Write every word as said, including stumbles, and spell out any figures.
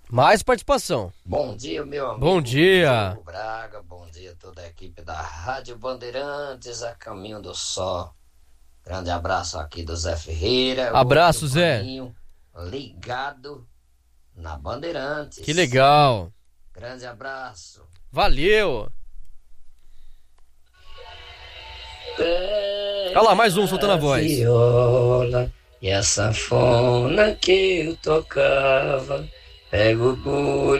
Mais participação. Bom dia, meu amigo. Bom dia. Diogo Braga, bom dia a toda a equipe da Rádio Bandeirantes, a caminho do sol. Grande abraço aqui do Zé Ferreira. Abraço, outro Zé. paninho ligado na Bandeirantes. Que legal. Grande abraço. Valeu. Olha lá, mais um soltando a voz. Viola e a sanfona que eu tocava, pego o